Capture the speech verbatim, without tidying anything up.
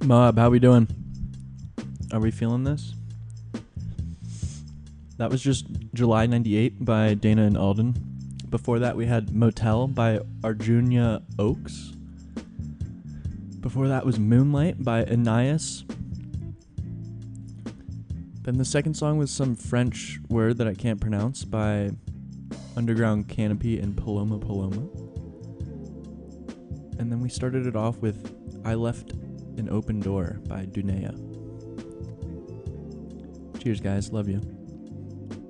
Moab, how we doing? Are we feeling this? That was just July ninety-eight by Dana and Alden. Before that, we had Motel by Arjunia Oaks. Before that was Moonlight by Anais. Then the second song was some French word that I can't pronounce by Underground Canopy and Paloma Paloma. And then we started it off with I Left an Open Door by Dunea. Cheers, guys. Love you.